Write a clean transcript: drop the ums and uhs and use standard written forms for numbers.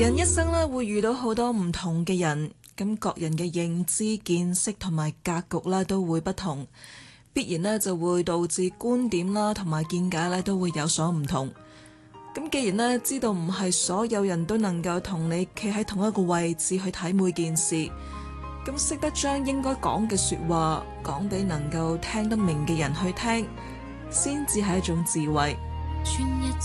人一生咧會遇到好多唔同嘅人，咁各人嘅認知、見識同埋格局啦都會不同，必然咧就會導致觀點啦同埋見解咧都會有所唔同。咁既然咧知道唔係所有人都能夠同你企喺同一個位置去睇每件事，咁識得將應該講嘅說話講俾能夠聽得明嘅人去聽，先至係一種智慧。